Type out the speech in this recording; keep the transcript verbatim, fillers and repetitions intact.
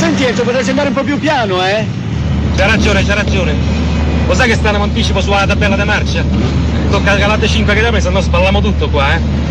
Senti Enzo, potresti andare un po' più piano, eh? C'ha ragione, c'ha ragione. Lo sai che stanno in anticipo sulla tabella di marcia? Tocca calate cinque che da me, se no sballiamo tutto qua, eh?